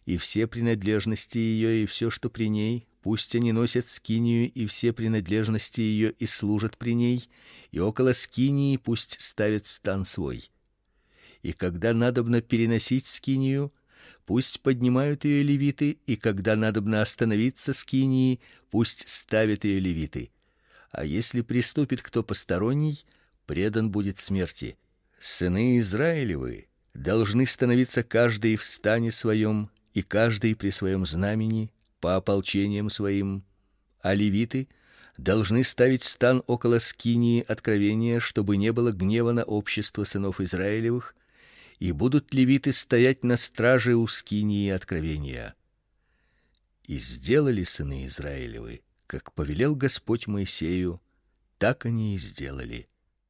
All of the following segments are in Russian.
и все принадлежности ее, и все, что при ней, пусть они носят скинию и все принадлежности ее, и служат при ней, и около скинии пусть ставят стан свой. И когда надобно переносить скинию, пусть поднимают ее левиты, и когда надобно остановиться скинии, пусть ставят ее левиты. А если приступит кто посторонний, предан будет смерти. Сыны Израилевы должны становиться каждый в стане своем, и каждый при своем знамени по ополчениям своим, а левиты должны ставить стан около скинии откровения, чтобы не было гнева на общество сынов Израилевых, и будут левиты стоять на страже у скинии откровения. И сделали сыны Израилевы, как повелел Господь Моисею, так они и сделали.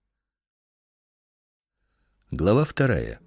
Глава 2.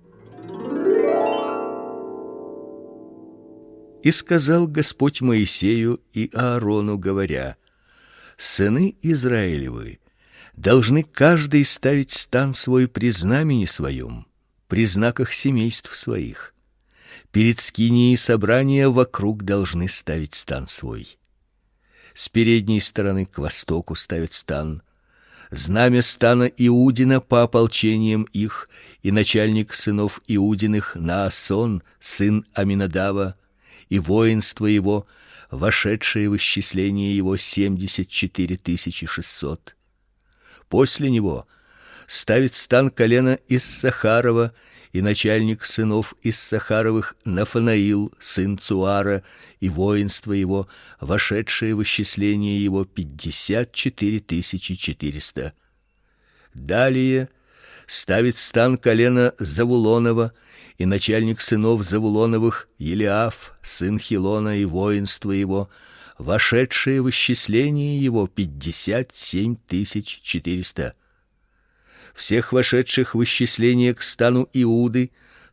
И сказал Господь Моисею и Аарону, говоря: сыны Израилевы должны каждый ставить стан свой при знамени своем, при знаках семейств своих. Перед скинией собрания вокруг должны ставить стан свой. С передней стороны к востоку ставят стан. Знамя стана Иудина по ополчениям их, и начальник сынов Иудиных Наасон, сын Аминадава, и воинство его, вошедшее в исчисление его 74 600. После него ставит стан колена Иссахарова, и начальник сынов Иссахаровых Нафанаил, сын Цуара, и воинство его, вошедшее в исчисление его 54 400. Далее ставит стан колена Завулонова, и начальник сынов Завулоновых Елиаф, сын Хилона, и воинство его, вошедшее в исчисление его 57 400. Всех вошедших в исчисление к стану Иуды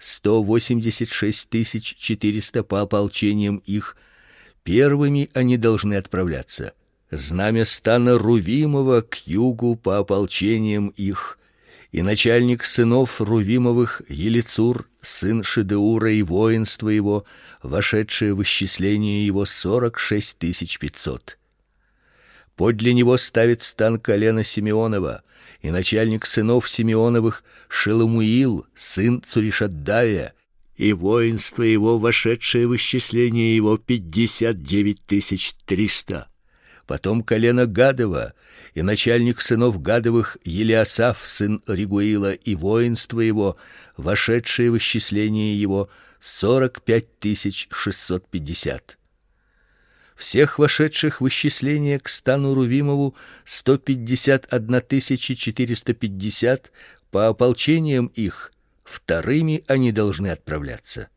186 400 по ополчениям их, первыми они должны отправляться. Знамя стана Рувимова к югу по ополчениям их, и начальник сынов Рувимовых Елицур, сын Шедеура, и воинство его, вошедшее в исчисление его 46 500. Подле него ставит стан колена Симеонова, и начальник сынов Симеоновых Шеломуил, сын Цуришаддая, и воинство его, вошедшее в исчисление его 59 300. Потом колено Гадова, и начальник сынов Гадовых Елиасаф, сын Ригуила, и воинство его, вошедшее в исчисление его 45 650. Всех вошедших в исчисление к стану Рувимову 151 450 по ополчениям их, вторыми они должны отправляться.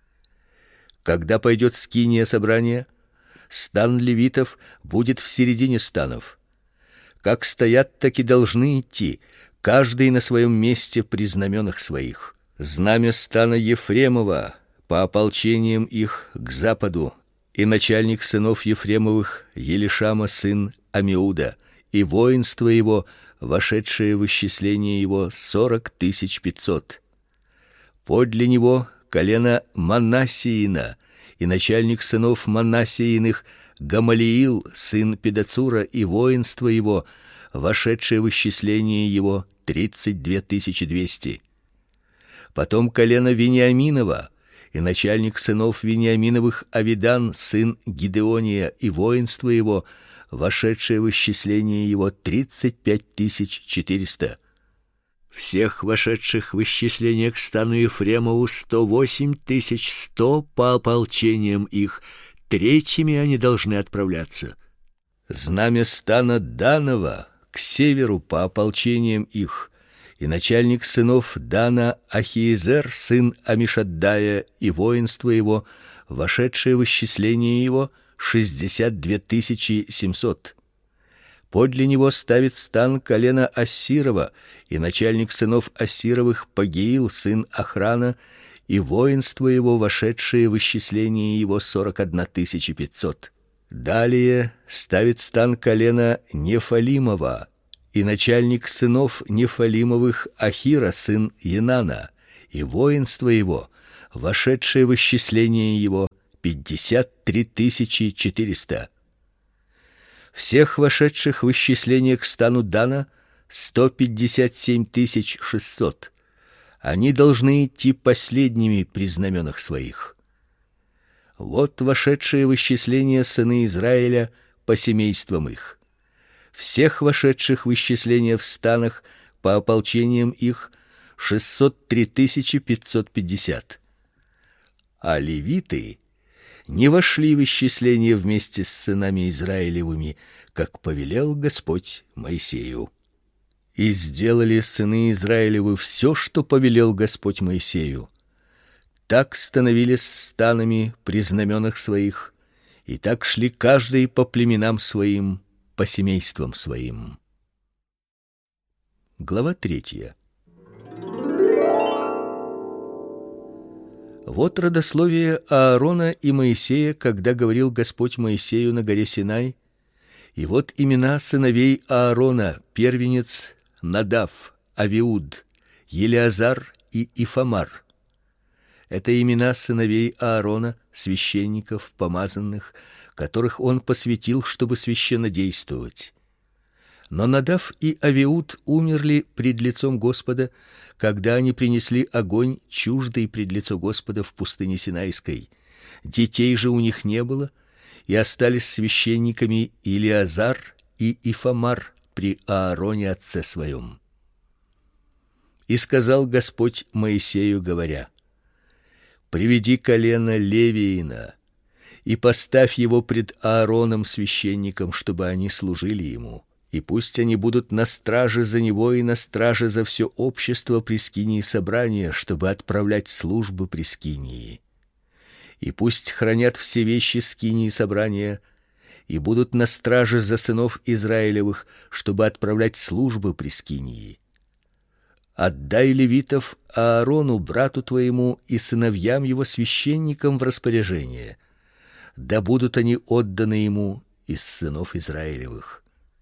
Когда пойдет скиния собрания, стан левитов будет в середине станов. Как стоят, так и должны идти, каждый на своем месте при знаменах своих. Знамя стана Ефремова по ополчениям их к западу, и начальник сынов Ефремовых Елишама, сын Амиуда, и воинство его, вошедшее в исчисление его 40 500. Подле него колено Манассиина, и начальник сынов Манассииных Гамалиил, сын Педацура, и воинство его, вошедшее в исчисление его 32 200. Потом колено Вениаминова, и начальник сынов Вениаминовых Авидан, сын Гидеония, и воинство его, вошедшее в исчисление его 35 400. Всех вошедших в исчисление к стану Ефремову 108 100 по ополчениям их, третьими они должны отправляться. Знамя стана Данова к северу по ополчениям их, и начальник сынов Дана Ахиезер, сын Амишаддая, и воинство его, вошедшее в исчисление его 62 700. Подле него ставит стан колена Ассирова, и начальник сынов Ассировых Пагиил, сын Охрана, и воинство его, вошедшее в исчисление его 41 500. Далее ставит стан колена Нефалимова, и начальник сынов Нефалимовых Ахира, сын Енана, и воинство его, вошедшее в исчисление его 53 400. Всех вошедших в исчисление к стану Дана 157 600. Они должны идти последними при знаменах своих. Вот вошедшие в исчисление сыны Израиля по семействам их. Всех вошедших в исчисление в станах по ополчениям их 603 550. А левиты не вошли в исчисление вместе с сынами Израилевыми, как повелел Господь Моисею. И сделали сыны Израилевы все, что повелел Господь Моисею. Так становились станами при знаменах своих, и так шли каждый по племенам своим, по семействам своим. Глава 3. Вот родословие Аарона и Моисея, когда говорил Господь Моисею на горе Синай. И вот имена сыновей Аарона: первенец Надав, Авиуд, Елеазар и Ифамар. Это имена сыновей Аарона, священников, помазанных, которых он посвятил, чтобы священнодействовать. Но Надав и Авиуд умерли пред лицом Господа, когда они принесли огонь, чуждый пред лицо Господа в пустыне Синайской. Детей же у них не было, и остались священниками Елеазар и Ифамар при Аароне отце своем. И сказал Господь Моисею, говоря: приведи колено Левиина и поставь его пред Аароном священником, чтобы они служили ему. И пусть они будут на страже за него и на страже за все общество при скинии собрания, чтобы отправлять службы при скинии. И пусть хранят все вещи скинии собрания и будут на страже за сынов Израилевых, чтобы отправлять службы при скинии. Отдай левитов Аарону, брату твоему, и сыновьям его священникам в распоряжение. Да будут они отданы ему из сынов Израилевых.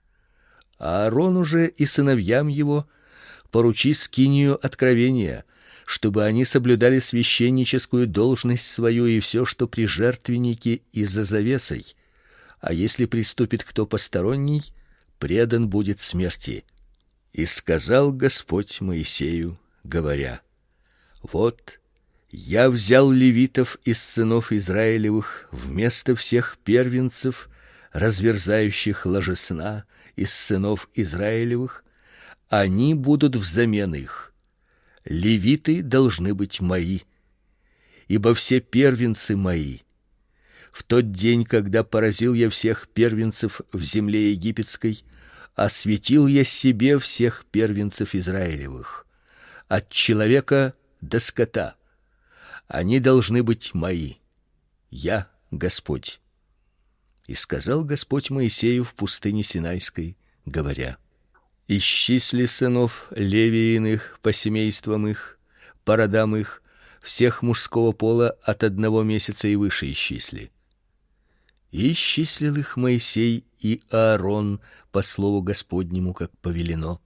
Аарону же и сыновьям его поручи скинию откровения, чтобы они соблюдали священническую должность свою и все, что при жертвеннике и за завесой. А если приступит кто посторонний, предан будет смерти. И сказал Господь Моисею, говоря: вот я взял левитов из сынов Израилевых вместо всех первенцев, разверзающих ложесна из сынов Израилевых, они будут взамен их. Левиты должны быть мои, ибо все первенцы мои. В тот день, когда поразил я всех первенцев в земле египетской, осветил я себе всех первенцев Израилевых, от человека до скота. Они должны быть мои. Я Господь. И сказал Господь Моисею в пустыне Синайской, говоря: исчисли сынов Левииных по семействам их, по родам их, всех мужского пола от 1 месяца и выше исчисли. И исчислил их Моисей и Аарон по слову Господнему, как повелено.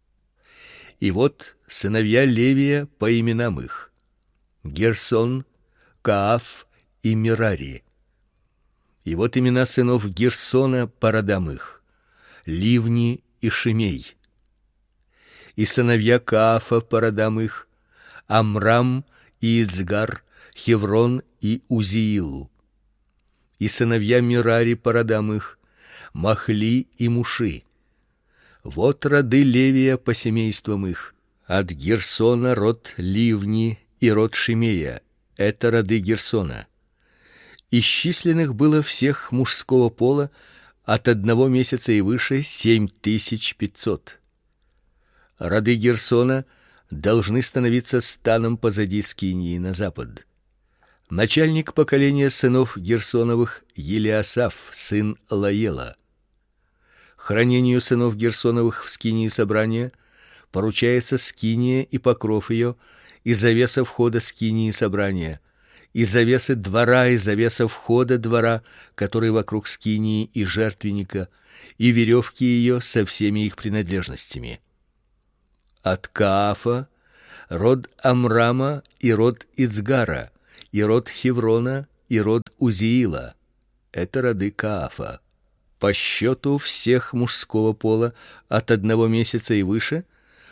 И вот сыновья Левия по именам их: Герсон, Кааф и Мерари. И вот имена сынов Герсона по родам их: Ливни и Шимей. И сыновья Каафа по родам их: Амрам и Ицгар, Хеврон и Узиил. И сыновья Мерари по родам их: Махли и Муши. Вот роды Левия по семействам их: от Герсона род Ливни и род Шимея. Это роды Герсона. Исчисленных было всех мужского пола от 1 месяца и выше 7500. Роды Герсона должны становиться станом позади скинии на запад. Начальник поколения сынов Герсоновых Елеасаф, сын Лаела. Хранению сынов Герсоновых в скинии собрания поручается скиния и покров ее, и завеса входа скинии собрания, и завесы двора, и завеса входа двора, который вокруг скинии и жертвенника, и веревки ее со всеми их принадлежностями. От Каафа род Амрама и род Ицгара, и род Хеврона, и род Узиила. Это роды Каафа. По счету всех мужского пола от 1 месяца и выше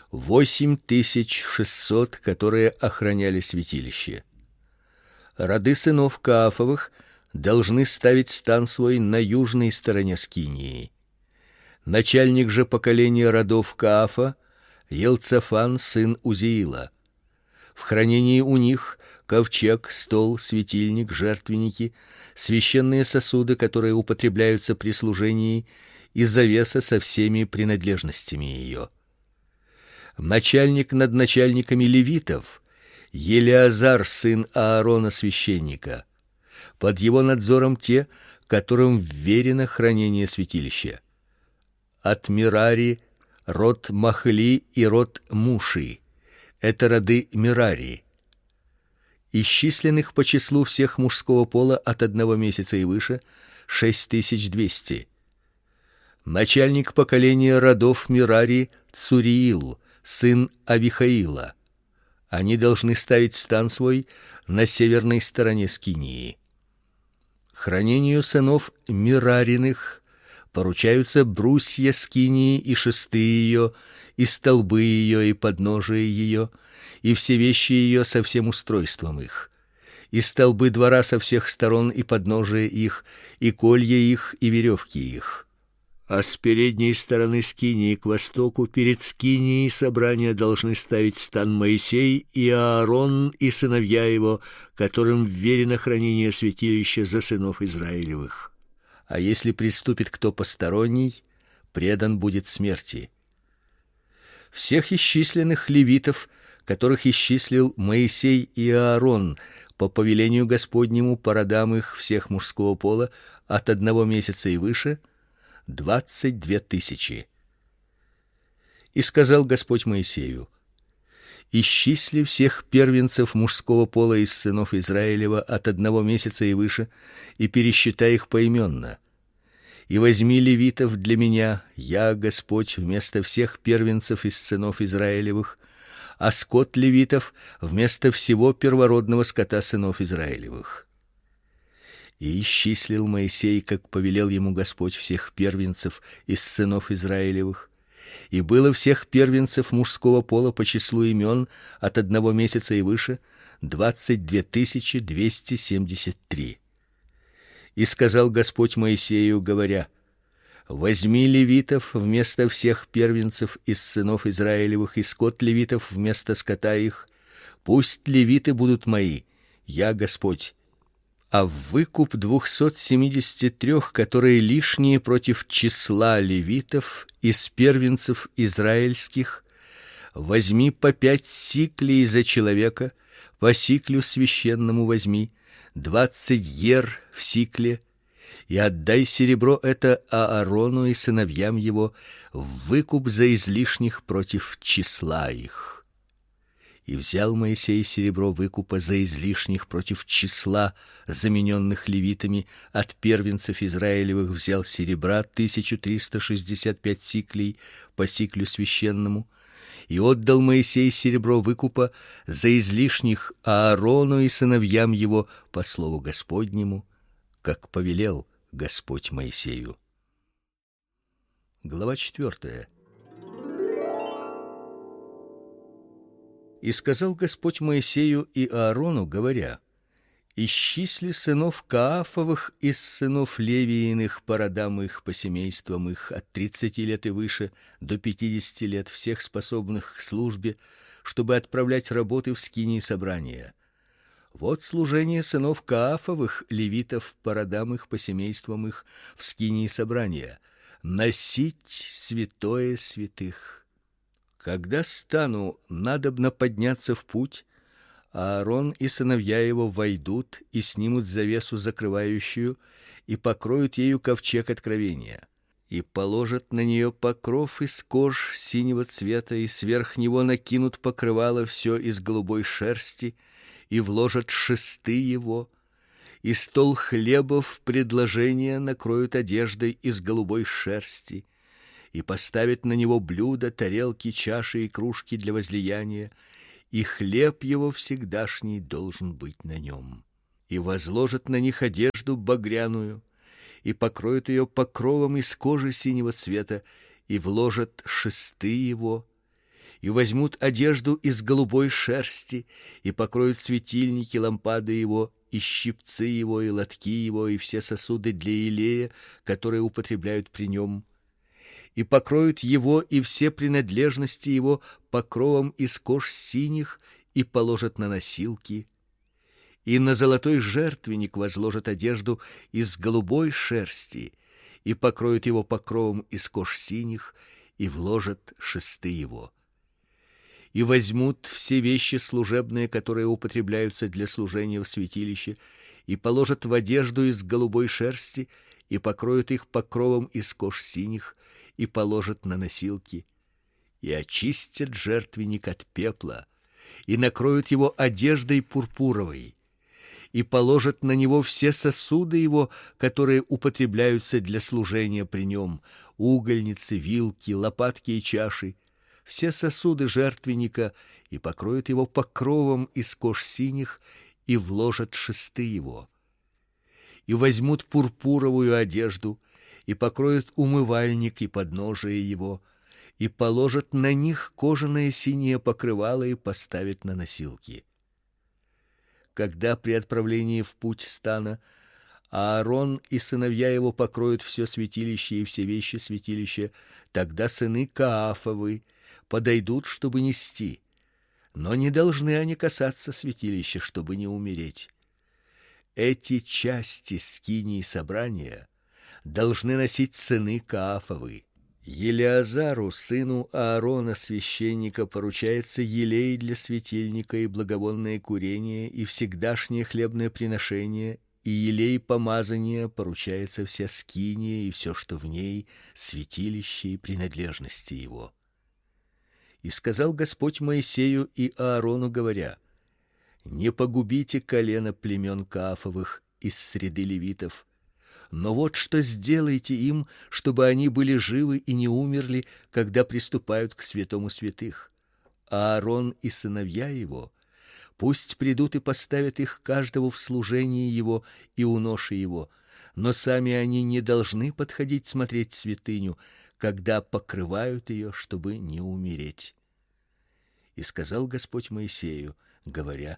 8600, которые охраняли святилище. Роды сынов Каафовых должны ставить стан свой на южной стороне скинии. Начальник же поколения родов Каафа Елцафан сын Узиила. В хранении у них ковчег, стол, светильник, жертвенники, священные сосуды, которые употребляются при служении, и завеса со всеми принадлежностями ее. Начальник над начальниками левитов Елеазар сын Аарона священника. Под его надзором те, которым вверено хранение святилища. От Мерари род Махли и род Муши. Это роды Мерари. Исчисленных по числу всех мужского пола от 1 месяца и выше 6200. Начальник поколения родов Мерари Цуриил, сын Авихаила. Они должны ставить стан свой на северной стороне скинии. Хранению сынов Мерариных поручаются брусья скинии и шесты ее, и столбы ее, и подножие ее, и все вещи ее со всем устройством их, и столбы двора со всех сторон, и подножие их, и колья их, и веревки их. А с передней стороны скинии к востоку перед скинией собрания должны ставить стан Моисей и Аарон и сыновья его, которым вверено хранение святилища за сынов Израилевых. А если приступит кто посторонний, предан будет смерти. Всех исчисленных левитов, которых исчислил Моисей и Аарон по повелению Господнему по родам их всех мужского пола от 1 месяца и выше, 22000. И сказал Господь Моисею: исчисли всех первенцев мужского пола из сынов Израилева от 1 месяца и выше, и пересчитай их поименно. И возьми левитов для меня, я, Господь, вместо всех первенцев из сынов Израилевых, а скот левитов вместо всего первородного скота сынов Израилевых. И исчислил Моисей, как повелел ему Господь, всех первенцев из сынов Израилевых, и было всех первенцев мужского пола по числу имен от 1 месяца и выше 22273. И сказал Господь Моисею, говоря: возьми левитов вместо всех первенцев из сынов Израилевых, и скот левитов вместо скота их. Пусть левиты будут мои, я Господь. А в выкуп 273, которые лишние против числа левитов из первенцев израильских, возьми по 5 сиклей за человека, по сиклю священному возьми, 20 ер в сикле, и отдай серебро это Аарону и сыновьям его в выкуп за излишних против числа их. И взял Моисей серебро выкупа за излишних против числа замененных левитами от первенцев Израилевых, взял серебра 1365 сиклей по сиклю священному, и отдал Моисей серебро выкупа за излишних Аарону и сыновьям его по слову Господнему, как повелел Господь Моисею. Глава 4. И сказал Господь Моисею и Аарону, говоря: исчисли сынов Каафовых из сынов Левииных по родам их, по семействам их, от 30 лет и выше до 50 лет, всех способных к службе, чтобы отправлять работы в скинии собрания. Вот служение сынов Каафовых, левитов, по родам их, по семействам их, в скинии собрания: носить святое святых. Когда стану надобно подняться в путь, Аарон и сыновья его войдут и снимут завесу закрывающую и покроют ею ковчег откровения, и положат на нее покров из кож синего цвета, и сверх него накинут покрывало все из голубой шерсти, и вложат шесты его, и стол хлебов предложения накроют одеждой из голубой шерсти, и поставят на него блюда, тарелки, чаши и кружки для возлияния, и хлеб его всегдашний должен быть на нем. И возложат на них одежду одежду багряную, и покроют ее покровом из кожи синего цвета, и вложат шесты его, и возьмут одежду из голубой шерсти, и покроют светильники, лампады его, и щипцы его, и лотки его, и все сосуды для елея, которые употребляют при нем, и покроют его и все принадлежности его покровом из кож синих, и положат на носилки, и на золотой жертвенник возложат одежду из голубой шерсти, и покроют его покровом из кож синих, и вложат шесты его. И возьмут все вещи служебные, которые употребляются для служения в святилище, и положат в одежду из голубой шерсти, и покроют их покровом из кож синих, и положат на носилки, и очистят жертвенник от пепла, и накроют его одеждой пурпуровой, и положат на него все сосуды его, которые употребляются для служения при нем: угольницы, вилки, лопатки и чаши, все сосуды жертвенника, и покроют его покровом из кож синих, и вложат шесты его. И возьмут пурпуровую одежду, и покроют умывальник и подножие его, и положат на них кожаное синее покрывало и поставят на носилки. Когда при отправлении в путь стана Аарон и сыновья его покроют все святилище и все вещи святилища, тогда сыны Каафовы подойдут, чтобы нести, но не должны они касаться святилища, чтобы не умереть. Эти части скинии собрания должны носить сыны Каафовы. Елеазару, сыну Аарона, священника, поручается елей для светильника и благовонное курение и всегдашнее хлебное приношение, и елей помазания поручается вся скиния и все, что в ней, святилище и принадлежности его. И сказал Господь Моисею и Аарону, говоря: не погубите колено племен Каафовых из среды левитов, но вот что сделайте им, чтобы они были живы и не умерли, когда приступают к святому святых. Аарон и сыновья его пусть придут и поставят их каждого в служении его и у ноши его, но сами они не должны подходить смотреть святыню, когда покрывают ее, чтобы не умереть. И сказал Господь Моисею, говоря: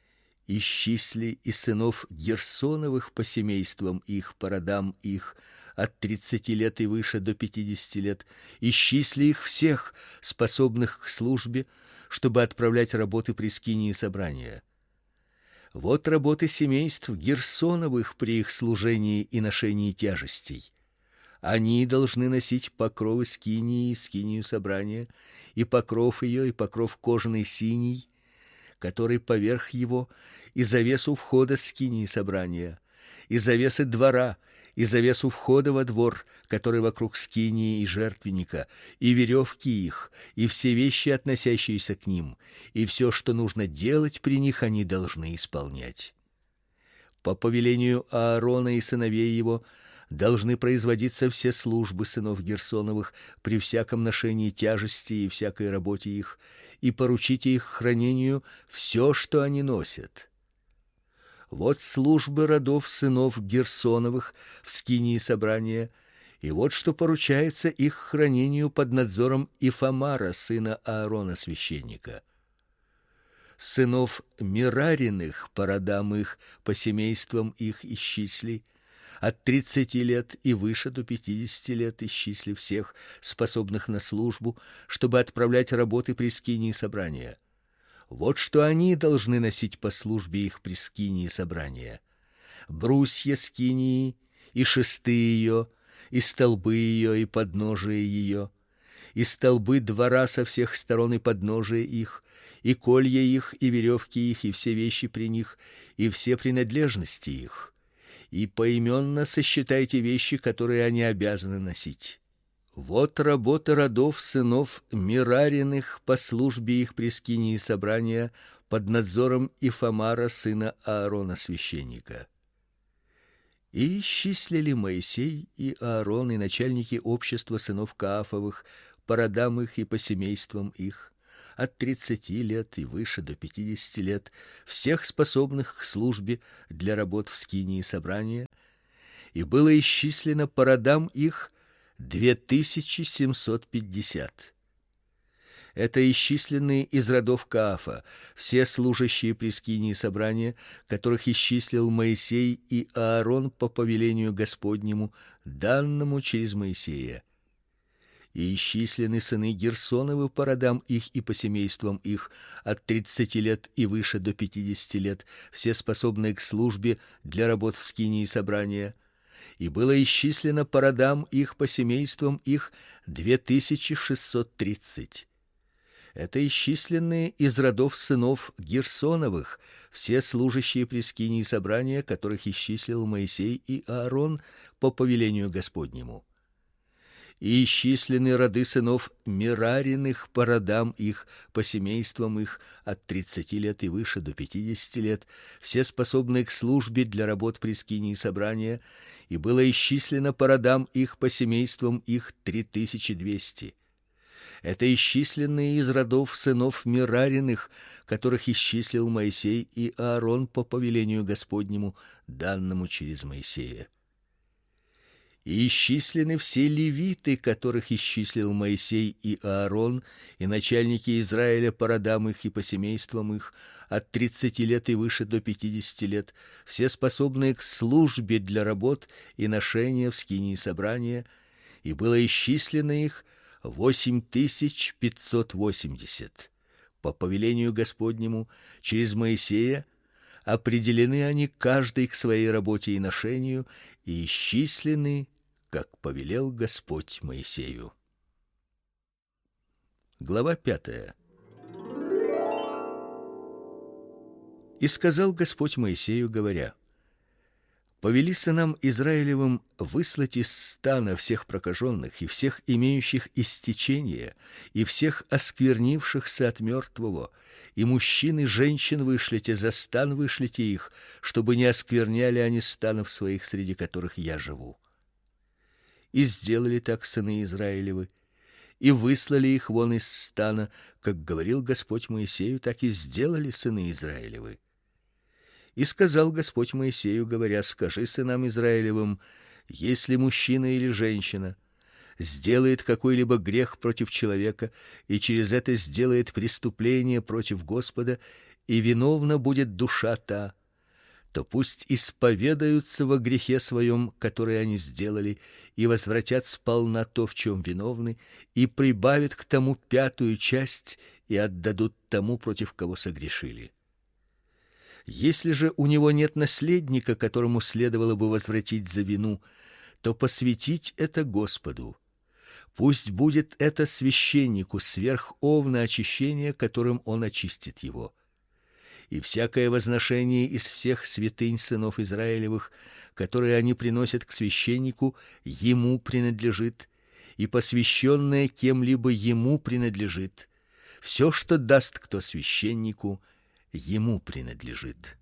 исчисли и сынов Герсоновых по семействам их, по родам их, от 30 лет и выше до 50 лет, исчисли их всех, способных к службе, чтобы отправлять работы при скинии собрания. Вот работы семейств Герсоновых при их служении и ношении тяжестей. Они должны носить покровы скинии и скинию собрания, и покров ее, и покров кожаный синий, который поверх его, и завесу входа скинии собрания, и завесы двора, и завесу входа во двор, который вокруг скинии и жертвенника, и веревки их, и все вещи, относящиеся к ним, и все, что нужно делать при них, они должны исполнять. По повелению Аарона и сыновей его должны производиться все службы сынов Герсоновых при всяком ношении тяжести и всякой работе их, и поручите их хранению все, что они носят. Вот службы родов сынов Герсоновых в скинии собрания, и вот что поручается их хранению под надзором Ифамара, сына Аарона священника. Сынов Мерариных по родам их, по семействам их исчисли, от 30 лет и выше до 50 лет исчисли всех, способных на службу, чтобы отправлять работы при скинии собрания. Вот что они должны носить по службе их при скинии собрания: брусья скинии, и шесты ее, и столбы ее, и подножие ее, и столбы двора со всех сторон и подножие их, и колья их, и веревки их, и все вещи при них, и все принадлежности их. И поименно сосчитайте вещи, которые они обязаны носить. Вот работа родов сынов Мерариных по службе их при скинии собрания под надзором Ифамара, сына Аарона священника. И исчислили Моисей и Аарон и начальники общества сынов Каафовых по родам их и по семействам их, от 30 лет и выше до 50 лет, всех способных к службе для работ в скинии собрания, и было исчислено по родам их 2750. Это исчисленные из родов Каафа, все служащие при скинии собрания, которых исчислил Моисей и Аарон по повелению Господнему, данному через Моисея. И исчислены сыны Герсоновы по родам их и по семействам их, от 30 лет и выше до 50 лет, все способные к службе для работ в скинии собрания. И было исчислено по родам их, по семействам их 2630. Это исчисленные из родов сынов Герсоновых, все служащие при скинии собрания, которых исчислил Моисей и Аарон по повелению Господнему. И исчислены роды сынов Мерариных по родам их, по семействам их, от 30 лет и выше до 50 лет, все способные к службе для работ при скинии собрания, и было исчислено по родам их, по семействам их 3200. Это исчисленные из родов сынов Мерариных, которых исчислил Моисей и Аарон по повелению Господнему, данному через Моисея. И исчислены все левиты, которых исчислил Моисей и Аарон, и начальники Израиля по родам их и по семействам их, от 30 лет и выше до 50 лет, все способные к службе для работ и ношения в скинии собрания, и было исчислено их 8580. По повелению Господнему через Моисея определены они каждый к своей работе и ношению, и исчислены, как повелел Господь Моисею. Глава 5. И сказал Господь Моисею, говоря: повели сынам Израилевым выслать из стана всех прокаженных и всех имеющих истечение, и всех осквернившихся от мертвого, и мужчин и женщин вышлите, за стан вышлите их, чтобы не оскверняли они станов своих, среди которых я живу. И сделали так сыны Израилевы, и выслали их вон из стана, как говорил Господь Моисею, так и сделали сыны Израилевы. И сказал Господь Моисею, говоря: скажи сынам Израилевым: если мужчина или женщина сделает какой-либо грех против человека и через это сделает преступление против Господа, и виновна будет душа та, то пусть исповедаются во грехе своем, который они сделали, и возвратят сполна то, в чем виновны, и прибавят к тому 5-ю часть и отдадут тому, против кого согрешили. Если же у него нет наследника, которому следовало бы возвратить за вину, то посвятить это Господу. Пусть будет это священнику сверх овна очищения, которым он очистит его. И всякое возношение из всех святынь сынов Израилевых, которые они приносят к священнику, ему принадлежит, и посвященное кем-либо ему принадлежит. Все, что даст кто священнику, ему принадлежит.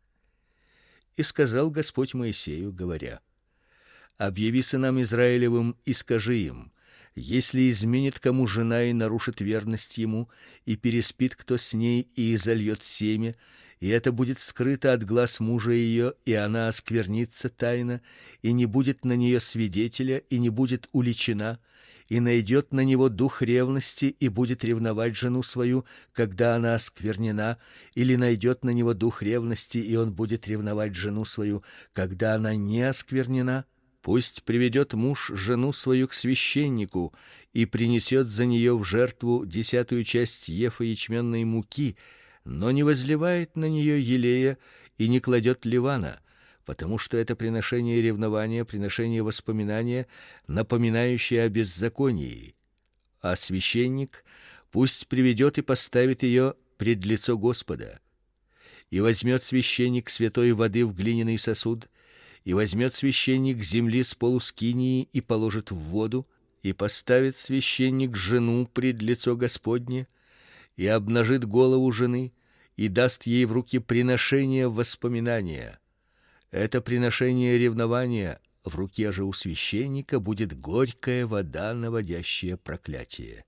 И сказал Господь Моисею, говоря: объяви сынам Израилевым и скажи им: если изменит кому жена и нарушит верность ему, и переспит кто с ней и изольет семя, и это будет скрыто от глаз мужа ее, и она осквернится тайно, и не будет на нее свидетеля, и не будет уличена, и найдет на него дух ревности, и будет ревновать жену свою, когда она осквернена, или найдет на него дух ревности, и он будет ревновать жену свою, когда она не осквернена, пусть приведет муж жену свою к священнику и принесет за нее в жертву 10-ю часть ефа ячменной муки, но не возливает на нее елея и не кладет ливана, потому что это приношение ревнования, приношение воспоминания, напоминающее о беззаконии. А священник пусть приведет и поставит ее пред лицо Господа. И возьмет священник святой воды в глиняный сосуд, и возьмет священник земли с полу скинии и положит в воду, и поставит священник жену пред лицо Господне, и обнажит голову жены, и даст ей в руки приношение воспоминания. Это приношение ревнования, в руке же у священника будет горькая вода, наводящая проклятие.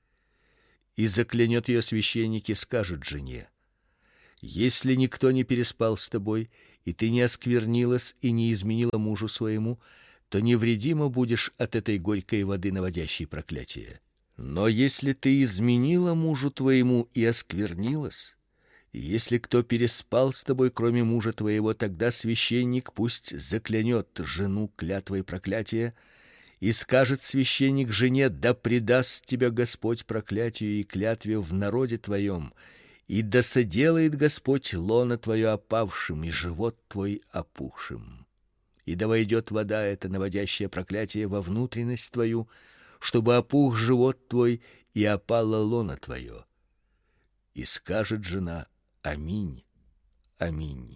И заклянет ее священник и скажет жене: если никто не переспал с тобой, и ты не осквернилась и не изменила мужу своему, то невредима будешь от этой горькой воды, наводящей проклятие. Но если ты изменила мужу твоему и осквернилась, и если кто переспал с тобой, кроме мужа твоего, тогда священник пусть заклянет жену клятвой проклятия, и скажет священник жене: да предаст тебя Господь проклятию и клятве в народе твоем, и да соделает Господь лоно твое опавшим и живот твой опухшим. И да войдет вода эта, наводящая проклятие, во внутренность твою, чтобы опух живот твой и опало лоно твое. И скажет жена: аминь, аминь.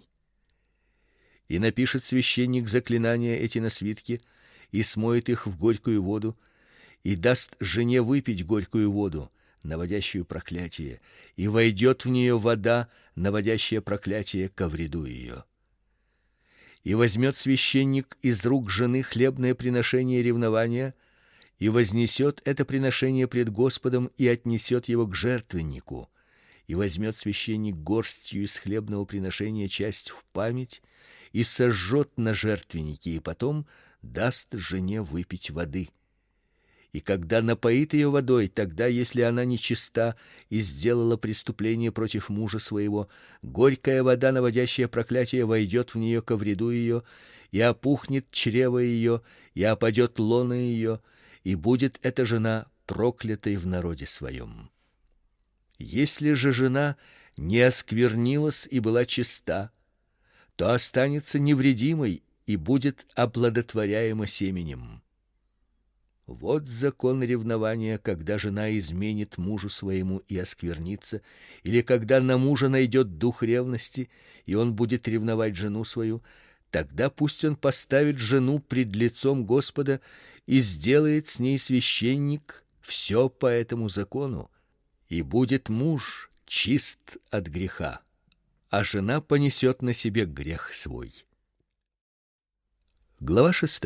И напишет священник заклинания эти на свитке, и смоет их в горькую воду, и даст жене выпить горькую воду, наводящую проклятие, и войдет в нее вода, наводящая проклятие, ко вреду ее. И возьмет священник из рук жены хлебное приношение ревнования, и вознесет это приношение пред Господом, и отнесет его к жертвеннику. И возьмет священник горстью из хлебного приношения часть в память, и сожжет на жертвеннике, и потом даст жене выпить воды. И когда напоит ее водой, тогда, если она нечиста и сделала преступление против мужа своего, горькая вода, наводящая проклятие, войдет в нее ко вреду ее, и опухнет чрево ее, и опадет лоно ее, и будет эта жена проклятой в народе своем. Если же жена не осквернилась и была чиста, то останется невредимой и будет оплодотворяема семенем. Вот закон ревнования, когда жена изменит мужу своему и осквернится, или когда на мужа найдет дух ревности, и он будет ревновать жену свою, тогда пусть он поставит жену пред лицом Господа и сделает с ней священник все по этому закону, и будет муж чист от греха, а жена понесет на себе грех свой. Глава 6.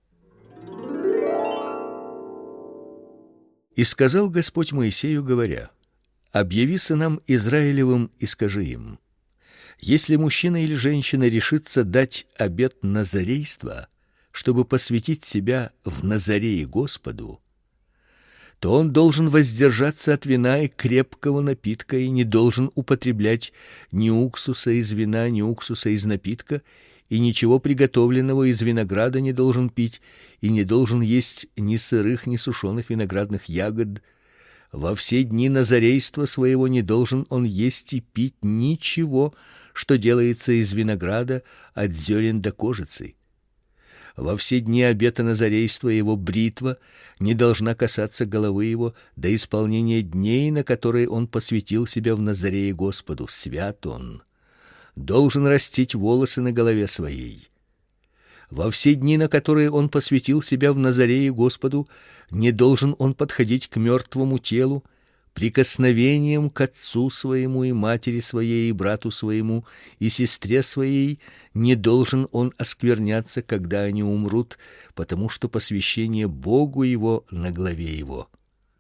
И сказал Господь Моисею, говоря: объяви сынам Израилевым и скажи им: если мужчина или женщина решится дать обет назарейства, чтобы посвятить себя в назарее Господу, то он должен воздержаться от вина и крепкого напитка и не должен употреблять ни уксуса из вина, ни уксуса из напитка, и ничего приготовленного из винограда не должен пить, и не должен есть ни сырых, ни сушеных виноградных ягод. Во все дни назарейства своего не должен он есть и пить ничего, что делается из винограда, от зерен до кожицы. Во все дни обета назарейства его бритва не должна касаться головы его до исполнения дней, на которые он посвятил себя в назарее Господу. Свят он. Должен растить волосы на голове своей. Во все дни, на которые он посвятил себя в назарее Господу, не должен он подходить к мертвому телу, прикосновением к отцу своему и матери своей, и брату своему, и сестре своей не должен он оскверняться, когда они умрут, потому что посвящение Богу его на главе его.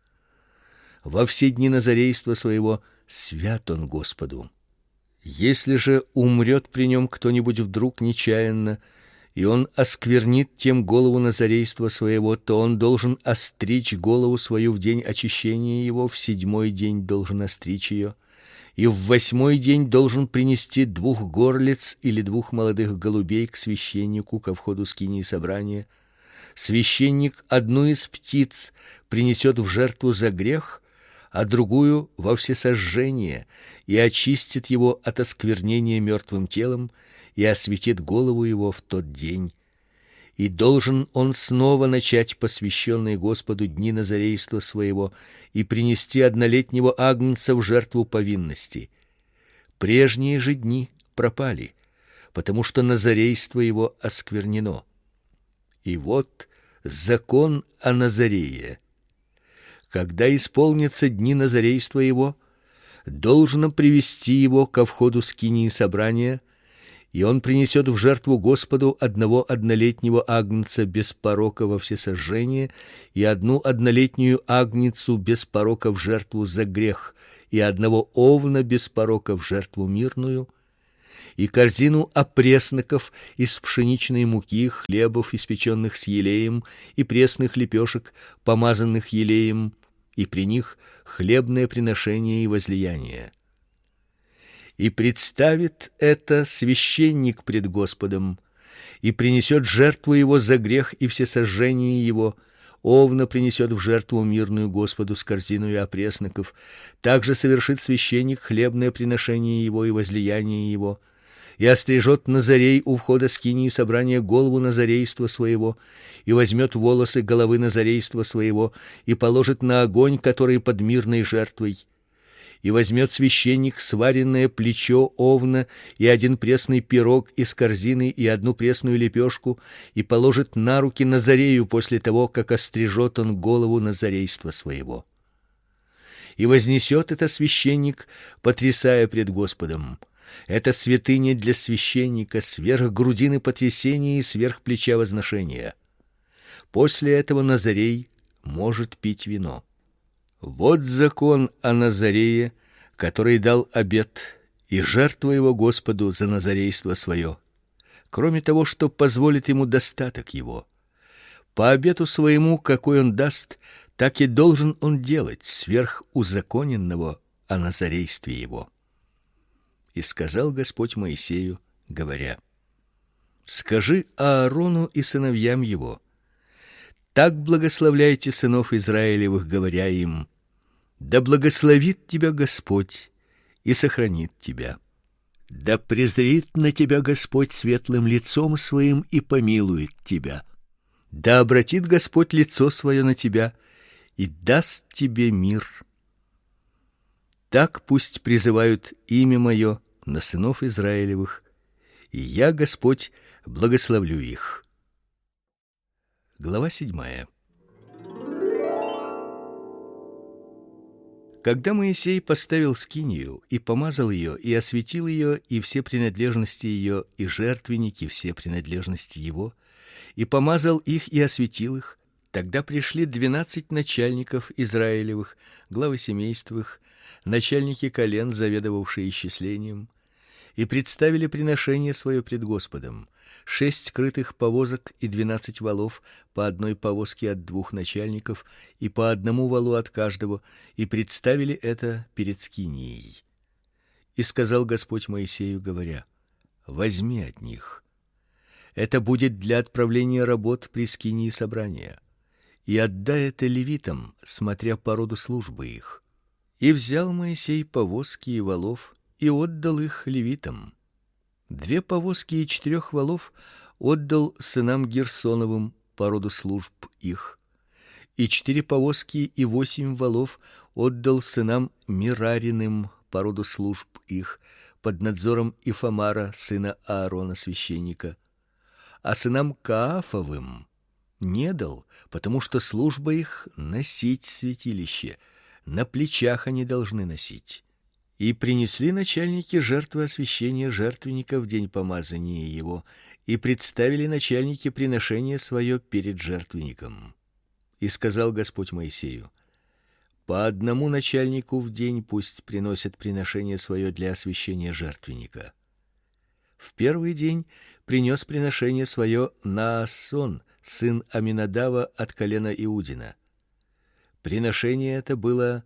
Во все дни назарейства своего свят он Господу. Если же умрет при нем кто-нибудь вдруг нечаянно, и он осквернит тем голову назарейства своего, то он должен остричь голову свою в день очищения его, в 7-й день должен остричь ее, и в 8-й день должен принести 2 горлиц или 2 молодых голубей к священнику ко входу скинии собрания. Священник одну из птиц принесет в жертву за грех, а другую во всесожжение, и очистит его от осквернения мертвым телом, и осветит голову его в тот день. И должен он снова начать посвященные Господу дни назарейства своего и принести 1-летнего агнца в жертву повинности. Прежние же дни пропали, потому что назарейство его осквернено. И вот закон о Назарее. Когда исполнятся дни назарейства его, должно привести его ко входу скинии собрания, и он принесет в жертву Господу 1-летнего агнца без порока во всесожжение и 1-летнюю агнецу без порока в жертву за грех и 1 овна без порока в жертву мирную, и корзину опресноков из пшеничной муки, хлебов, испеченных с елеем, и пресных лепешек, помазанных елеем, и при них хлебное приношение и возлияние. И представит это священник пред Господом, и принесет жертву его за грех и всесожжение его. Овна принесет в жертву мирную Господу с корзиной опресноков. Также совершит священник хлебное приношение его и возлияние его, и острижет назарей у входа скинии собрания голову назарейства своего, и возьмет волосы головы назарейства своего, и положит на огонь, который под мирной жертвой. И возьмет священник сваренное плечо овна и один пресный пирог из корзины и одну пресную лепешку, и положит на руки назарею после того, как острижет он голову назарейства своего. И вознесет это священник, потрясая пред Господом. Это святыня для священника, сверх грудины потрясения и сверх плеча возношения. После этого назарей может пить вино. Вот закон о Назарее, который дал обет, и жертва его Господу за назарейство свое, кроме того, что позволит ему достаток его. По обету своему, какой он даст, так и должен он делать сверх узаконенного о назарействе его. И сказал Господь Моисею, говоря: скажи Аарону и сыновьям его: так благословляйте сынов Израилевых, говоря им: да благословит тебя Господь и сохранит тебя. Да презрит на тебя Господь светлым лицом своим и помилует тебя. Да обратит Господь лицо свое на тебя и даст тебе мир. Так пусть призывают имя мое на сынов Израилевых, и я, Господь, благословлю их. Глава 7. Когда Моисей поставил скинию и помазал ее, и осветил ее, и все принадлежности ее, и жертвенники, все принадлежности его, и помазал их и осветил их, тогда пришли 12 начальников Израилевых, главы семейств их, начальники колен, заведовавшие исчислением, и представили приношение свое пред Господом: 6 крытых повозок и 12 волов, по одной повозке от 2 начальников и по одному волу от каждого, и представили это перед скинией. И сказал Господь Моисею, говоря: возьми от них. Это будет для отправления работ при скинии собрания, и отдай это левитам, смотря по роду службы их. И взял Моисей повозки и волов и отдал их левитам. 2 повозки и 4 волов отдал сынам Герсоновым по роду служб их, и 4 повозки и 8 волов отдал сынам Мирариным по роду служб их, под надзором Ифамара, сына Аарона священника, а сынам Каафовым не дал, потому что служба их носить святилище, на плечах они должны носить. И принесли начальники жертвы освящения жертвенника в день помазания его, и представили начальники приношение свое перед жертвенником. И сказал Господь Моисею: по одному начальнику в день пусть приносят приношение свое для освящения жертвенника. В первый день принес приношение свое Наасон, сын Аминадава от колена Иудина. Приношение это было: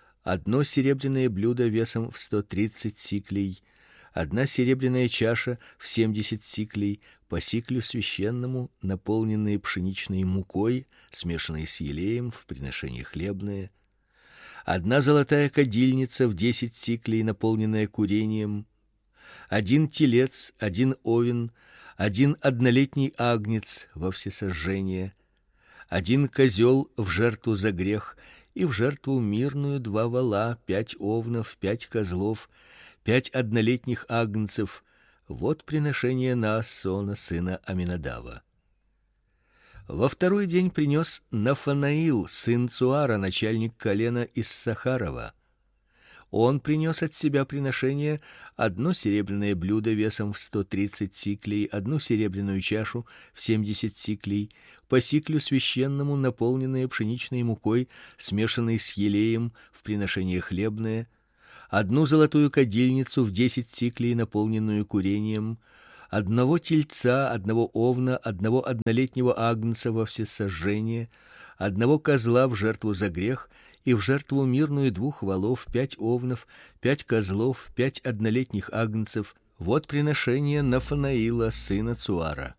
1 серебряное блюдо весом в 130 сиклей, 1 серебряная чаша в 70 сиклей, по сиклю священному, наполненные пшеничной мукой, смешанной с елеем в приношение хлебное, 1 золотая кадильница в 10 сиклей, наполненная курением, 1 телец, 1 овен, 1 однолетний агнец во всесожжение, 1 козел в жертву за грех, и в жертву мирную 2 вола, 5 овнов, 5 козлов, 5 однолетних агнцев. Вот приношение Наасона, сына Аминадава. Во второй день принес Нафанаил, сын Цуара, начальник колена Иссахарова. Он принес от себя приношение: 1 серебряное блюдо весом в 130 сиклей, 1 серебряную чашу в 70 сиклей, по сиклю священному, наполненное пшеничной мукой, смешанной с елеем в приношение хлебное, одну золотую кадильницу в 10 сиклей, наполненную курением, одного тельца, одного овна, одного однолетнего агнца во всесожжение, одного козла в жертву за грех и в жертву мирную 2 волов, 5 овнов, 5 козлов, 5 однолетних агнцев. Вот приношение Нафанаила сына Цуара.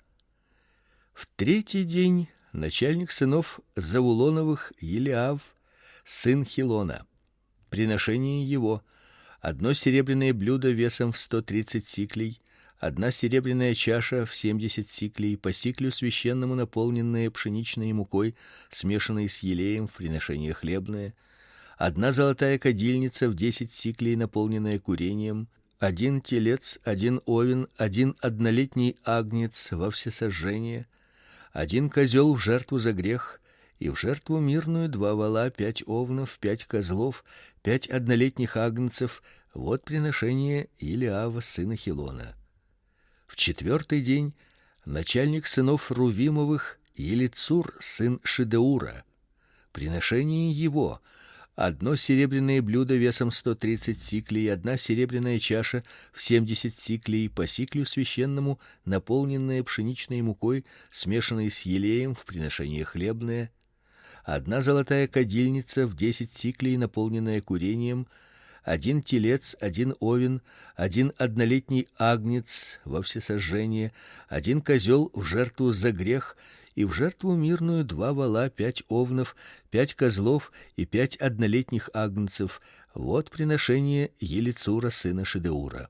В 3-й день начальник сынов Завулоновых Елиав сын Хилона. Приношение его: одно серебряное блюдо весом в 130 сиклей, одна серебряная чаша в 70 сиклей, по сиклю священному, наполненная пшеничной мукой, смешанной с елеем в приношение хлебное, одна золотая кадильница в 10 сиклей, наполненная курением, 1 телец, 1 овен, 1 однолетний агнец во всесожжение, 1 козел в жертву за грех и в жертву мирную 2 вола, 5 овнов, 5 козлов, 5 однолетних агнцев. Вот приношение Елиава сына Хилона. В 4-й день начальник сынов Рувимовых Елицур сын Шедеура. Приношение его: одно серебряное блюдо весом 130 сиклей, одна серебряная чаша в 70 сиклей, по сиклю священному, наполненная пшеничной мукой, смешанной с елеем в приношение хлебное, одна золотая кадильница в 10 сиклей, наполненная курением, 1 телец, 1 овен, 1 однолетний агнец во всесожжение, 1 козел в жертву за грех и в жертву мирную 2 вола, 5 овнов, 5 козлов и 5 однолетних агнцев. Вот приношение Елицура сына Шедеура.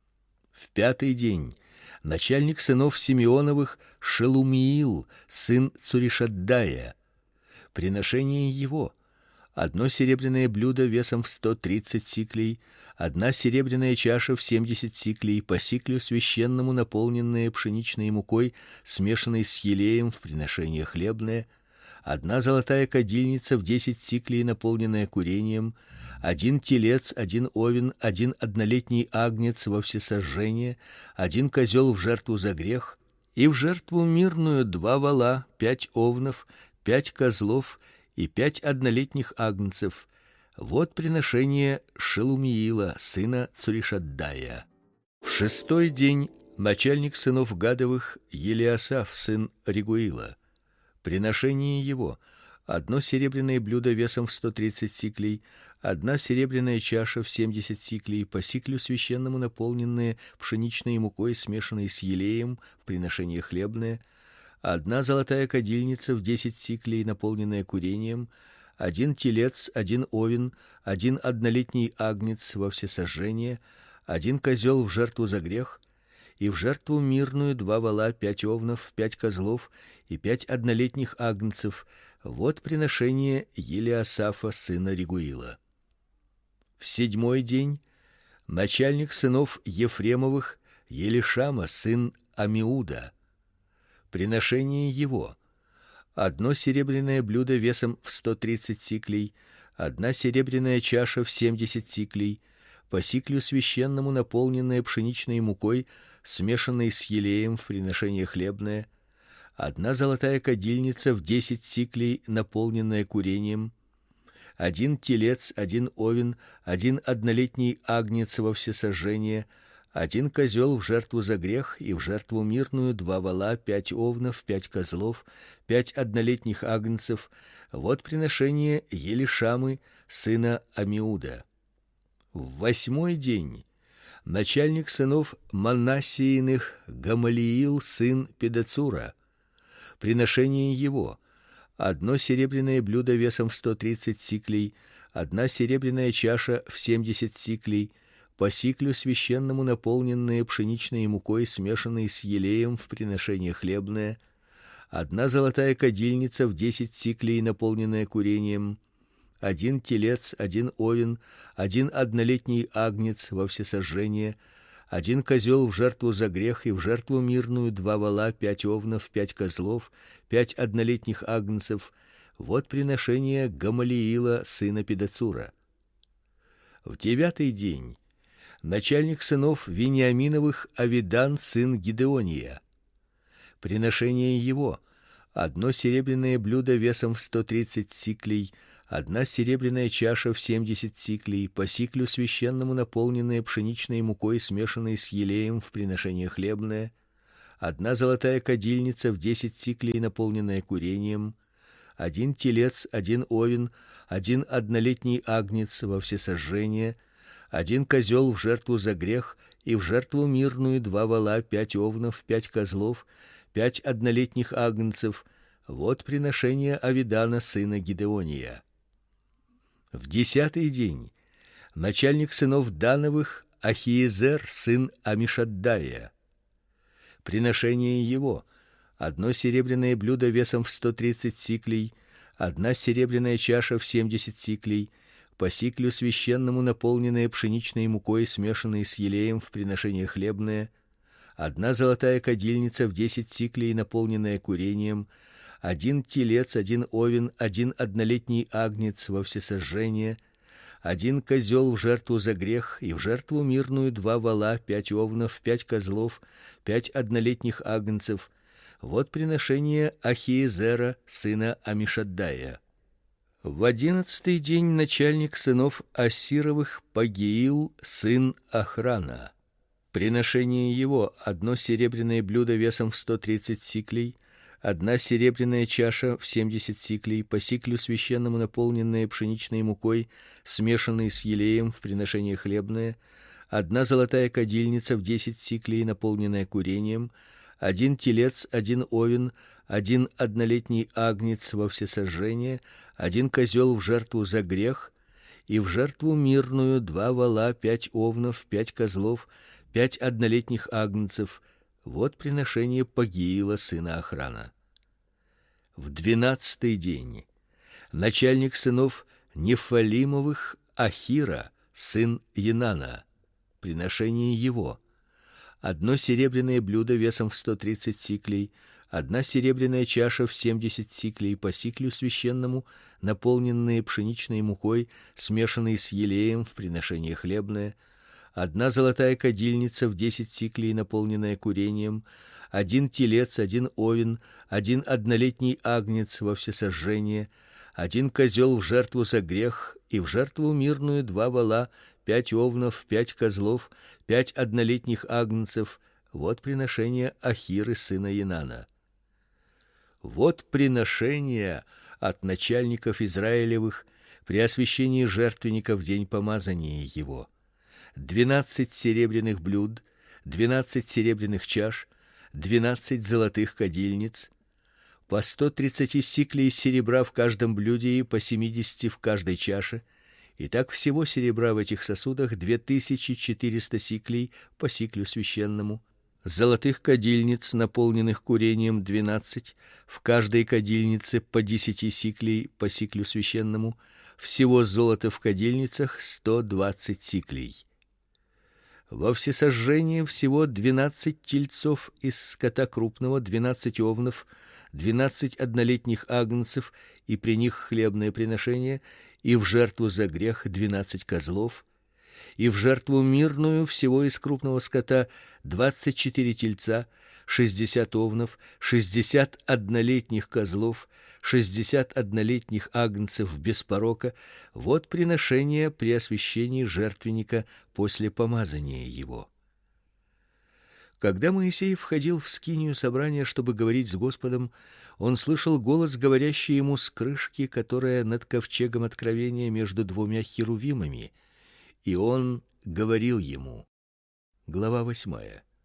В 5-й день начальник сынов Симеоновых Шелумиил сын Цуришаддая. Приношение его: одно серебряное блюдо весом в 130 сиклей, одна серебряная чаша в 70 сиклей, по сиклю священному, наполненная пшеничной мукой, смешанной с елеем в приношение хлебное, одна золотая кадильница в 10 сиклей, наполненная курением, 1 телец, 1 овен, 1 однолетний агнец во всесожжение, 1 козел в жертву за грех и в жертву мирную 2 вола, 5 овнов, 5 козлов и 5 однолетних агнцев. Вот приношение Шелумиила сына Цуришаддая. В 6-й день начальник сынов Гадовых Елиасаф сын Регуила. Приношение его: одно серебряное блюдо весом в 130 сиклей, одна серебряная чаша в 70 сиклей, по сиклю священному, наполненная пшеничной мукой, смешанной с елеем в приношение хлебное, одна золотая кадильница в 10 сиклей, наполненная курением, 1 телец, 1 овен, 1 однолетний агнец во всесожжение, 1 козел в жертву за грех и в жертву мирную 2 вола, 5 овнов, 5 козлов и 5 однолетних агнцев. Вот приношение Елиасафа сына Регуила. В 7-й день начальник сынов Ефремовых Елишама сын Амиуда. Приношение его: одно серебряное блюдо весом в 130 сиклей, одна серебряная чаша в 70 сиклей, по сиклю священному, наполненная пшеничной мукой, смешанной с елеем в приношение хлебное, одна золотая кадильница в 10 сиклей, наполненная курением, 1 телец, 1 овен, 1 однолетний агнец во всесожжение, 1 козел в жертву за грех и в жертву мирную 2 вола, 5 овнов, 5 козлов, 5 однолетних агнцев. Вот приношение Елишамы сына Амиуда. В 8-й день начальник сынов Манассииных Гамалиил сын Педацура. Приношение его: одно серебряное блюдо весом в 130 сиклей, одна серебряная чаша в 70 сиклей, по сиклю священному, наполненная пшеничной мукой, смешанной с елеем в приношение хлебное, одна золотая кадильница в 10 сиклей, наполненная курением, 1 телец, 1 овен, 1 однолетний агнец во всесожжение, 1 козел в жертву за грех и в жертву мирную 2 вола, 5 овнов, 5 козлов, 5 однолетних агнцев. Вот приношение Гамалиила сына Педацура. В 9-й день начальник сынов Вениаминовых Авидан сын Гидеония. Приношение его: одно серебряное блюдо весом в 130 сиклей, одна серебряная чаша в 70 сиклей, по сиклю священному, наполненная пшеничной мукой, смешанной с елеем в приношение хлебное, одна золотая кадильница в 10 сиклей, наполненная курением, один телец, один овен, один однолетний агнец во всесожжение, один козел в жертву за грех и в жертву мирную 2 вола, 5 овнов, 5 козлов, 5 однолетних агнцев. Вот приношение Авидана сына Гидеония. В 10-й день начальник сынов Дановых Ахиезер сын Амишаддая. Приношение его: одно серебряное блюдо весом в 130 сиклей, одна серебряная чаша в 70 сиклей, по сиклю священному, наполненная пшеничной мукой, смешанной с елеем в приношение хлебное, одна золотая кадильница в 10 сиклей, наполненная курением, один телец, один овен, один однолетний агнец во всесожжение, один козел в жертву за грех и в жертву мирную 2 вола, 5 овнов, 5 козлов, 5 однолетних агнцев. Вот приношение Ахиезера сына Амишаддая. В 11-й день начальник сынов Ассировых Пагиил сын Охрана. Приношение его: одно серебряное блюдо весом в 130 сиклей, одна серебряная чаша в 70 сиклей, по сиклю священному, наполненная пшеничной мукой, смешанной с елеем в приношение хлебное, одна золотая кадильница в 10 сиклей, наполненная курением, один телец, один овен, один однолетний агнец во всесожжение, один козел в жертву за грех и в жертву мирную 2 вола, 5 овнов, 5 козлов, 5 однолетних агнцев. Вот приношение Пагиила сына Охрана. В 12-й день начальник сынов Нефалимовых Ахира сын Енана. Приношение его: одно серебряное блюдо весом в 130 сиклей, одна серебряная чаша в 70 сиклей, по сиклю священному, наполненная пшеничной мукой, смешанной с елеем в приношение хлебное, одна золотая кадильница в 10 сиклей, наполненная курением, один телец, один овен, один однолетний агнец во всесожжение, один козел в жертву за грех и в жертву мирную 2 вола, 5 овнов, 5 козлов, 5 однолетних агнцев. Вот приношение Ахиры сына Енана. Вот приношение от начальников Израилевых при освящении жертвенника в день помазания его: 12 серебряных блюд, 12 серебряных чаш, 12 золотых кадильниц, по 130 сиклей серебра в каждом блюде и по 70 в каждой чаше. И так всего серебра в этих сосудах 2400 сиклей по сиклю священному. Золотых кадильниц, наполненных курением, 12, в каждой кадильнице по 10 сиклей по сиклю священному. Всего золота в кадильницах 120 сиклей. Во всесожжение всего 12 тельцов из скота крупного, 12 овнов, 12 однолетних агнцев и при них хлебное приношение, и в жертву за грех 12 козлов, и в жертву мирную всего из крупного скота 24 тельца, 60 овнов, 60 однолетних козлов, 60 однолетних агнцев без порока. Вот приношение при освящении жертвенника после помазания его. Когда Моисей входил в скинию собрания, чтобы говорить с Господом, он слышал голос, говорящий ему с крышки, которая над ковчегом откровения между 2 херувимами, и он говорил ему. Глава 8.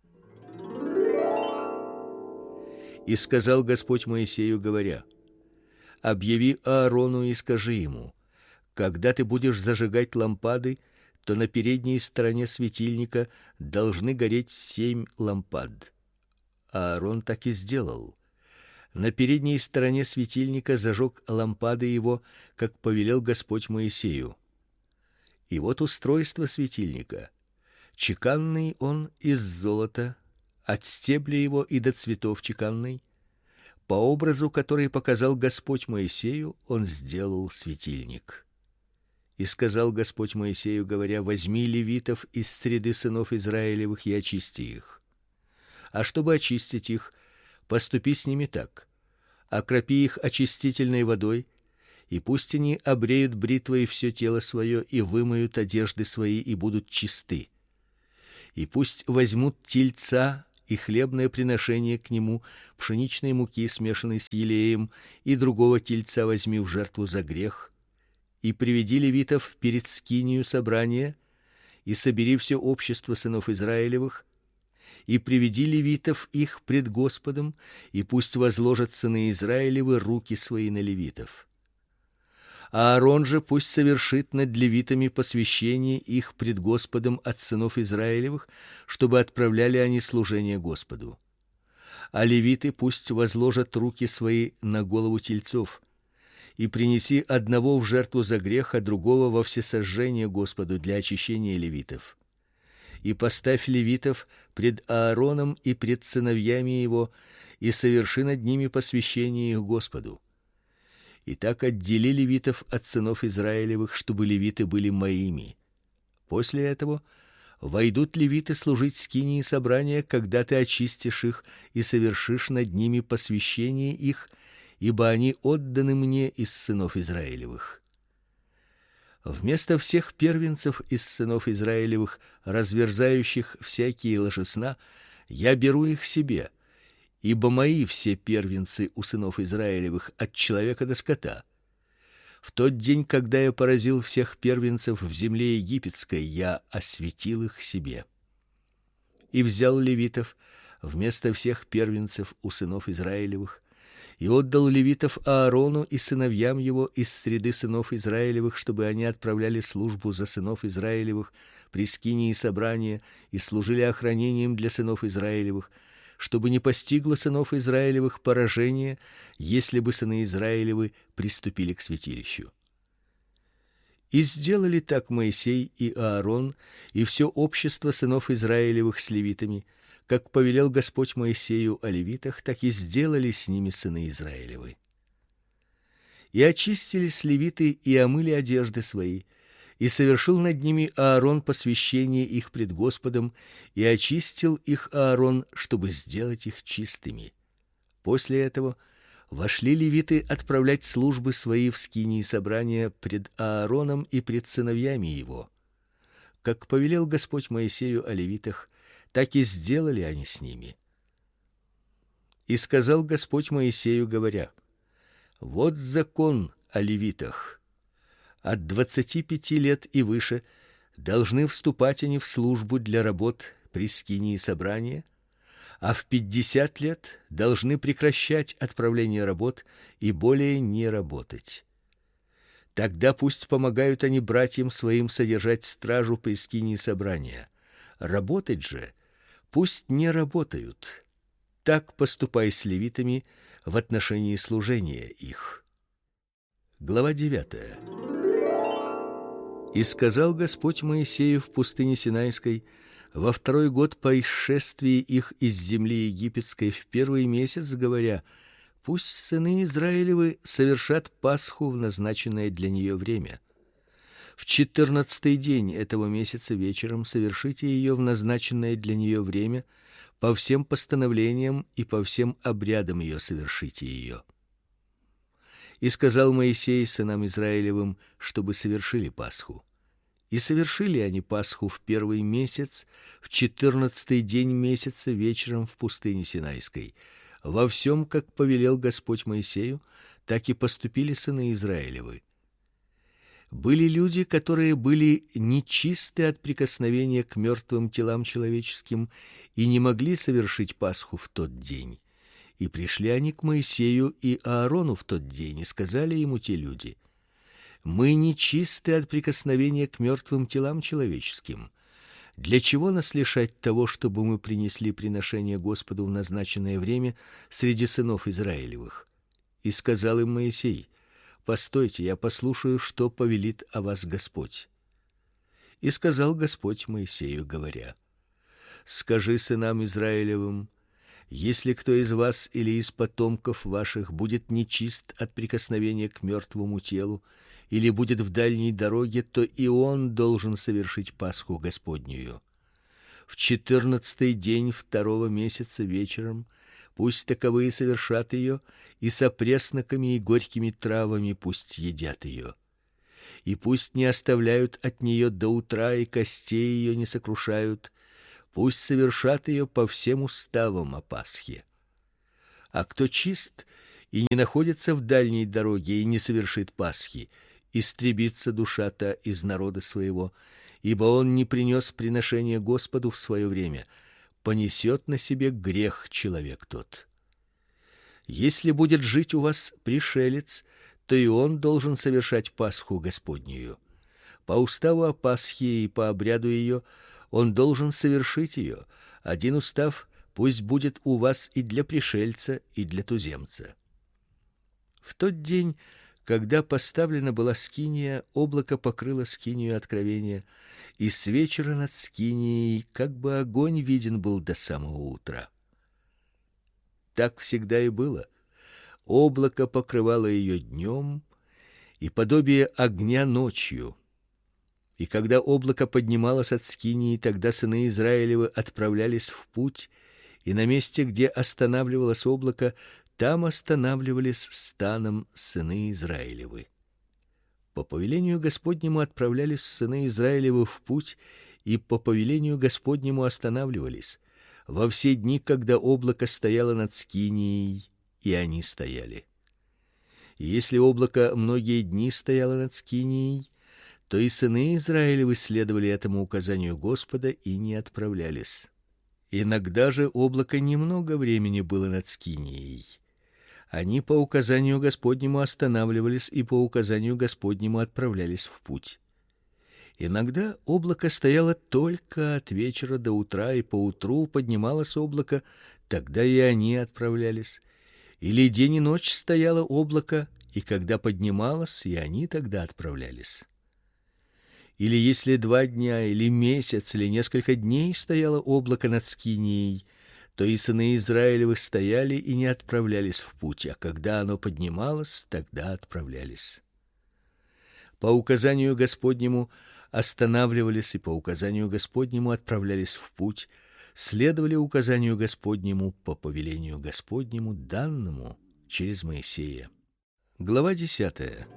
И сказал Господь Моисею, говоря: объяви Аарону и скажи ему: когда ты будешь зажигать лампады, то на передней стороне светильника должны гореть 7 лампад. Аарон так и сделал. На передней стороне светильника зажег лампады его, как повелел Господь Моисею. И вот устройство светильника: чеканный он из золота, от стебля его и до цветов чеканный. По образу, который показал Господь Моисею, он сделал светильник. И сказал Господь Моисею, говоря: возьми левитов из среды сынов Израилевых и очисти их. А чтобы очистить их, поступи с ними так: окропи их очистительной водой и пусть они обреют бритвой все тело свое и вымоют одежды свои и будут чисты. И пусть возьмут тельца и хлебное приношение к нему, пшеничной муки, смешанной с елеем, и другого тельца возьми в жертву за грех, и приведи левитов перед скинию собрания, и собери все общество сынов Израилевых, и приведи левитов их пред Господом, и пусть возложат сыны Израилевы руки свои на левитов. А Аарон же пусть совершит над левитами посвящение их пред Господом от сынов Израилевых, чтобы отправляли они служение Господу. А левиты пусть возложат руки свои на голову тельцов, и принеси одного в жертву за грех, а другого во всесожжение Господу для очищения левитов. И поставь левитов пред Аароном и пред сыновьями его, и соверши над ними посвящение их Господу. И так отдели левитов от сынов Израилевых, чтобы левиты были моими. После этого войдут левиты служить скинии собрания, когда ты очистишь их и совершишь над ними посвящение их, ибо они отданы мне из сынов Израилевых. Вместо всех первенцев из сынов Израилевых, разверзающих всякие ложесна, я беру их себе, ибо мои все первенцы у сынов Израилевых от человека до скота. В тот день, когда я поразил всех первенцев в земле египетской, я осветил их себе. И взял левитов вместо всех первенцев у сынов Израилевых, и отдал левитов Аарону и сыновьям его из среды сынов Израилевых, чтобы они отправляли службу за сынов Израилевых при скинии собрания и служили охранением для сынов Израилевых, чтобы не постигло сынов Израилевых поражение, если бы сыны Израилевы приступили к святилищу. И сделали так Моисей и Аарон и все общество сынов Израилевых с левитами, как повелел Господь Моисею о левитах, так и сделали с ними сыны Израилевы. И очистились левиты и омыли одежды свои, и совершил над ними Аарон посвящение их пред Господом, и очистил их Аарон, чтобы сделать их чистыми. После этого вошли левиты отправлять службы свои в скинии собрания пред Аароном и пред сыновьями его. Как повелел Господь Моисею о левитах, так и сделали они с ними. И сказал Господь Моисею, говоря: вот закон о левитах. От 25 лет и выше должны вступать они в службу для работ при скинии собрания, а в 50 лет должны прекращать отправление работ и более не работать. Тогда пусть помогают они братьям своим содержать стражу при скинии собрания. Работать же пусть не работают. Так поступай с левитами в отношении служения их. Глава 9. И сказал Господь Моисею в пустыне Синайской во 2-й год по исшествии их из земли египетской в 1-й месяц, говоря: пусть сыны Израилевы совершат Пасху в назначенное для нее время. В 14-й день этого месяца вечером совершите ее в назначенное для нее время, по всем постановлениям и по всем обрядам ее совершите ее. И сказал Моисей сынам Израилевым, чтобы совершили Пасху. И совершили они Пасху в 1-й месяц, в 14-й день месяца вечером в пустыне Синайской. Во всем, как повелел Господь Моисею, так и поступили сыны Израилевы. Были люди, которые были нечисты от прикосновения к мертвым телам человеческим и не могли совершить Пасху в тот день. И пришли они к Моисею и Аарону в тот день и сказали ему те люди: мы нечисты от прикосновения к мертвым телам человеческим. Для чего нас лишать того, чтобы мы принесли приношение Господу в назначенное время среди сынов Израилевых? И сказал им Моисей: постойте, я послушаю, что повелит о вас Господь. И сказал Господь Моисею, говоря: скажи сынам Израилевым: если кто из вас или из потомков ваших будет нечист от прикосновения к мертвому телу или будет в дальней дороге, то и он должен совершить Пасху Господнюю. в 14-й день 2-го месяца вечером, пусть таковые совершат ее, и с опресноками и горькими травами пусть едят ее. И пусть не оставляют от нее до утра, и костей ее не сокрушают, пусть совершат ее по всем уставам о Пасхе. А кто чист и не находится в дальней дороге и не совершит Пасхи, истребится душа-то из народа своего, ибо он не принес приношение Господу в свое время, понесет на себе грех человек тот. Если будет жить у вас пришелец, то и он должен совершать Пасху Господнюю. По уставу о Пасхе и по обряду ее он должен совершить ее. Один устав пусть будет у вас и для пришельца, и для туземца. В тот день, когда поставлена была скиния, облако покрыло скинию откровения, и с вечера над скинией как бы огонь виден был до самого утра. Так всегда и было. Облако покрывало ее днем, и подобие огня ночью. И когда облако поднималось от скинии, тогда сыны Израилевы отправлялись в путь, и на месте, где останавливалось облако, там останавливались станом сыны Израилевы. По повелению Господнему отправлялись сыны Израилевы в путь, и по повелению Господнему останавливались во все дни, когда облако стояло над скинией, и они стояли. И если облако многие дни стояло над скинией, то и сыны Израилевы следовали этому указанию Господа и не отправлялись. Иногда же облако немного времени было над скинией. Они по указанию Господнему останавливались и по указанию Господнему отправлялись в путь. Иногда облако стояло только от вечера до утра, и поутру поднималось облако, тогда и они отправлялись. Или день и ночь стояло облако, и когда поднималось, и они тогда отправлялись. Или если 2 дня, или месяц, или несколько дней стояло облако над скинией, то и сыны Израилевы стояли и не отправлялись в путь, а когда оно поднималось, тогда отправлялись. По указанию Господнему останавливались, и по указанию Господнему отправлялись в путь, следовали указанию Господнему по повелению Господнему, данному через Моисея. Глава 10.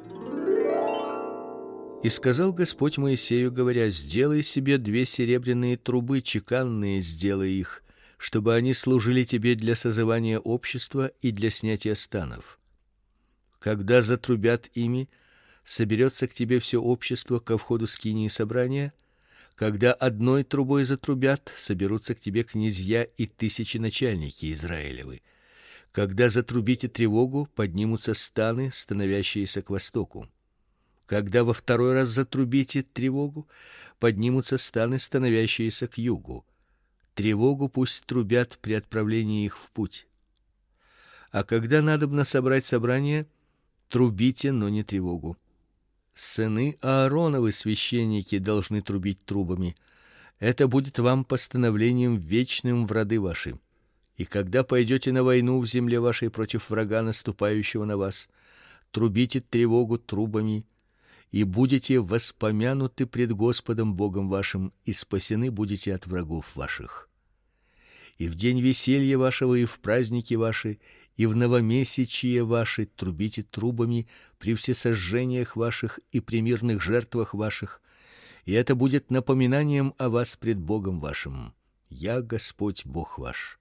И сказал Господь Моисею, говоря: сделай себе 2 серебряные трубы, чеканные сделай их, чтобы они служили тебе для созывания общества и для снятия станов. Когда затрубят ими, соберется к тебе все общество ко входу скинии собрания. Когда одной трубой затрубят, соберутся к тебе князья и 1000 начальники Израилевы. Когда затрубите тревогу, поднимутся станы, становящиеся к востоку. Когда во 2-й раз затрубите тревогу, поднимутся станы, становящиеся к югу. Тревогу пусть трубят при отправлении их в путь. А когда надобно собрать собрание, трубите, но не тревогу. Сыны Аароновы, священники, должны трубить трубами. Это будет вам постановлением вечным в роды ваши. И когда пойдете на войну в земле вашей против врага, наступающего на вас, трубите тревогу трубами, и будете воспомянуты пред Господом Богом вашим, и спасены будете от врагов ваших. И в день веселья вашего, и в праздники ваши, и в новомесячие ваши трубите трубами при всесожжениях ваших и при мирных жертвах ваших, и это будет напоминанием о вас пред Богом вашим. Я Господь Бог ваш.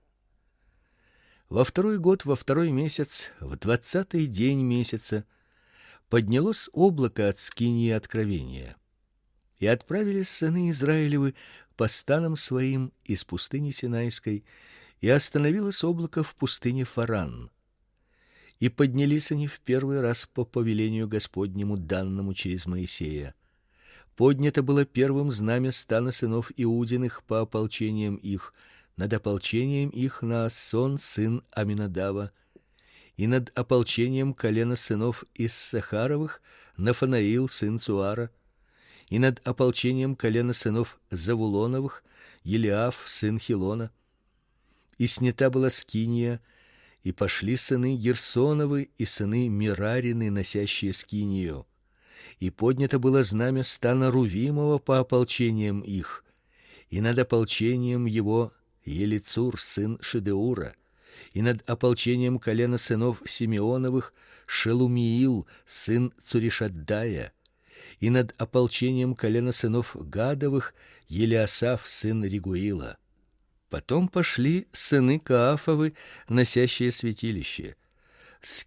Во 2-й год, во 2-й месяц, в 20-й день месяца поднялось облако от скинии откровения, и отправились сыны Израилевы по станам своим из пустыни Синайской, и остановилось облако в пустыне Фаран. И поднялись они в 1-й раз по повелению Господнему, данному через Моисея. Поднято было первым знамя стана сынов Иудиных по ополчениям их, над ополчением их Наасон сын Аминадава, и над ополчением колена сынов Иссахаровых Нафанаил сын Цуара, и над ополчением колена сынов Завулоновых Елиаф сын Хилона. И снята была скиния, и пошли сыны Герсоновы и сыны Мерарины, носящие скинию. И поднято было знамя стана Рувимова по ополчениям их, и над ополчением его Елицур сын Шедеура, и над ополчением колена сынов Симеоновых Шелумиил сын Цуришаддая, и над ополчением колена сынов Гадовых Елиасаф сын Ригуила. Потом пошли сыны Каафовы, носящие святилище: с